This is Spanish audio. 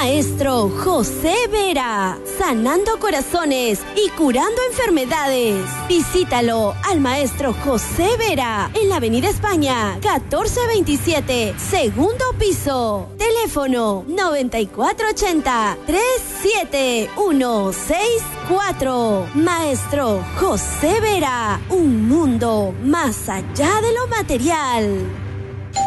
Maestro José Vera, sanando corazones y curando enfermedades. Visítalo al Maestro José Vera en la Avenida España, 1427, segundo piso. Teléfono 9480-37164. Maestro José Vera, un mundo más allá de lo material.